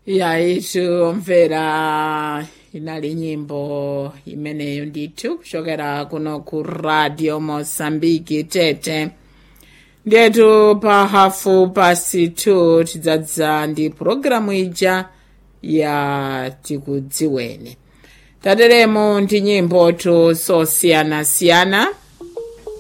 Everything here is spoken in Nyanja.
yaitu mvera inali nyimbo imeneyo ndithu kuchokera kuno ku Radio Mosambiki Tete. Ndetu pa 2:30 tidzadza ndi programu ija ya tikudziweni. Tateremo ndi nyimbo zosiyanasiyana.